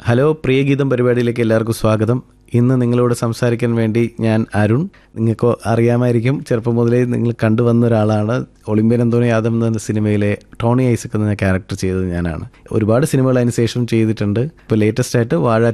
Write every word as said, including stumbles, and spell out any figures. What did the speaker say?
Hello, Priyageetham പരിപാടിയിലേക്ക് എല്ലാവർക്കും സ്വാഗതം. ഇന്ന് നിങ്ങളോട് സംസാരിക്കാൻ വേണ്ടി ഞാൻ അരുൺ. നിങ്ങൾക്ക് അറിയാമായിരിക്കും, ചെറുപ്പം മുതലേ നിങ്ങൾ കണ്ടുവന്ന ഒരാളാണ്. ഒളിമ്പ്യൻ അന്തോണി യാദവ് എന്ന സിനിമയിലെ ടോണി ഐസക് എന്ന ക്യാരക്ടർ ചെയ്തത് ഞാനാണ്. ഒരുപാട് സിനിമകൾ അതിന് ശേഷം ചെയ്തിട്ടുണ്ട്. ഇപ്പോൾ ലേറ്റസ്റ്റ് ആയിട്ട് വാഴ